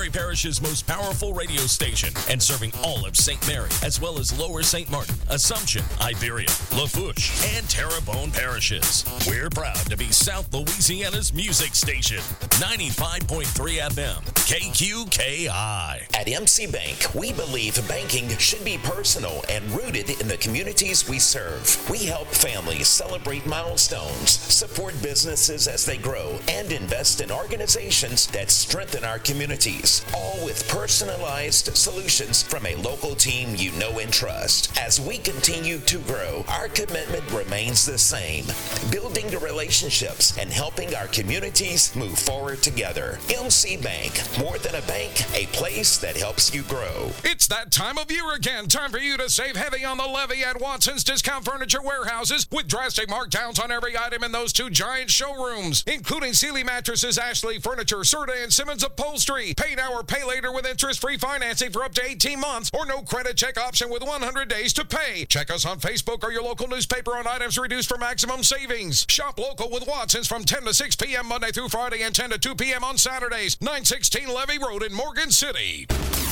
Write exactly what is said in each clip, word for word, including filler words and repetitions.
Mary Parish's most powerful radio station and serving all of Saint Mary, as well as Lower Saint Martin, Assumption, Iberia, Lafourche, and Terrebonne parishes. We're proud to be South Louisiana's music station, ninety-five point three F M, K Q K I. At M C Bank, we believe banking should be personal and rooted in the communities we serve. We help families celebrate milestones, support businesses as they grow, and invest in organizations that strengthen our communities, all with personalized solutions from a local team you know and trust. As we continue to grow, our commitment remains the same, building the relationships and helping our communities move forward together. M C Bank, more than a bank, a place that helps you grow. It's that time of year again. Time for you to save heavy on the levy at Watson's Discount Furniture Warehouses with drastic markdowns on every item in those two giant showrooms, including Sealy Mattresses, Ashley Furniture, Serta, and Simmons Upholstery. Pay now or pay later with interest-free financing for up to eighteen months or no credit check option with one hundred days to pay. Check us on Facebook or your local newspaper on items reduced for maximum savings. Shop local with Watson's from ten to six p.m. Monday through Friday and ten to two p.m. on Saturdays. nine sixteen Levy Road in Morgan City.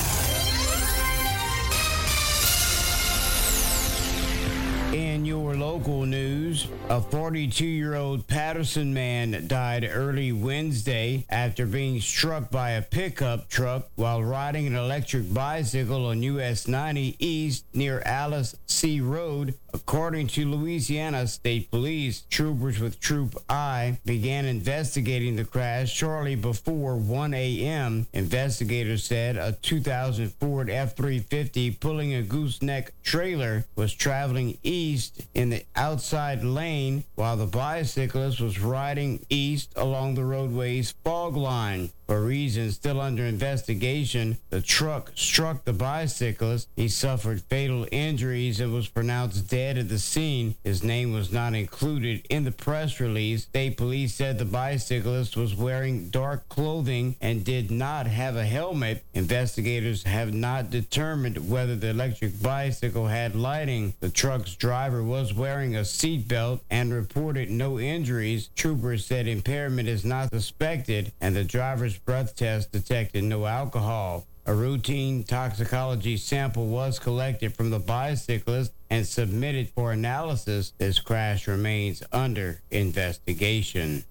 In your local news, a forty-two-year-old Patterson man died early Wednesday after being struck by a pickup truck while riding an electric bicycle on U S ninety East near Alice C. Road. According to Louisiana State Police, troopers with Troop I began investigating the crash shortly before one a.m. Investigators said a two thousand Ford F three fifty pulling a gooseneck trailer was traveling east in the outside lane while the bicyclist was riding east along the roadway's fog line. For reasons still under investigation, the truck struck the bicyclist. He suffered fatal injuries and was pronounced dead at the scene. His name was not included in the press release. State police said the bicyclist was wearing dark clothing and did not have a helmet. Investigators have not determined whether the electric bicycle had lighting. The truck's driver was wearing a seatbelt and reported no injuries. Troopers said impairment is not suspected, and the driver's breath test detected no alcohol. A routine toxicology sample was collected from the bicyclist and submitted for analysis. This crash remains under investigation.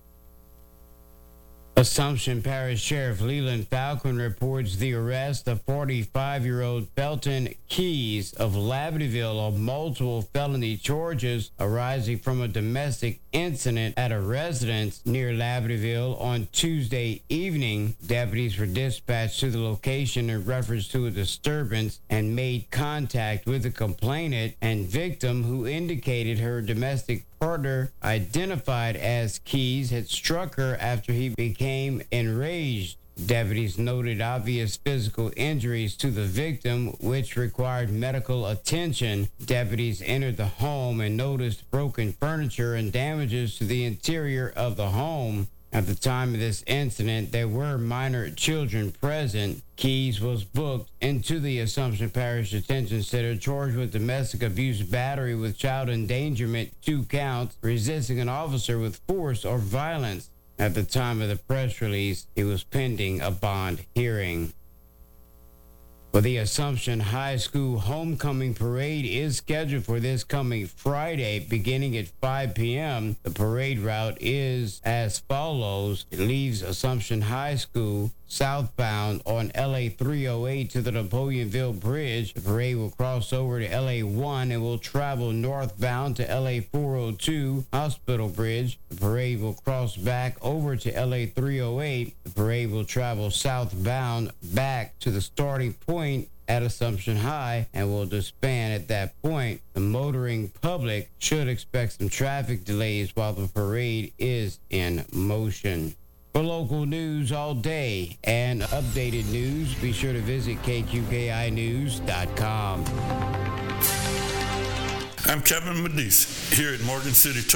Assumption Parish Sheriff Leland Falcon reports the arrest of forty-five-year-old Felton Keys of Labadeville on multiple felony charges arising from a domestic incident at a residence near Labadeville on Tuesday evening. Deputies were dispatched to the location in reference to a disturbance and made contact with the complainant and victim, who indicated her domestic partner, identified as Keys, had struck her after he became enraged. Deputies noted obvious physical injuries to the victim, which required medical attention. Deputies entered the home and noticed broken furniture and damages to the interior of the home. At the time of this incident, there were minor children present. Keys was booked into the Assumption Parish Detention Center, charged with domestic abuse, battery with child endangerment, two counts, resisting an officer with force or violence. At the time of the press release, he was pending a bond hearing. Well, the Assumption High School Homecoming Parade is scheduled for this coming Friday, beginning at five p.m. The parade route is as follows. It leaves Assumption High School southbound on L A three oh eight to the Napoleonville Bridge. The parade will cross over to L A one and will travel northbound to L A four oh two Hospital Bridge. The parade will cross back over to L A three oh eight. The parade will travel southbound back to the starting point at Assumption High and will disband at that point. The motoring public should expect some traffic delays while the parade is in motion. For local news all day and updated news, be sure to visit K Q K I news dot com. I'm Kevin Medici here at Morgan City Tow.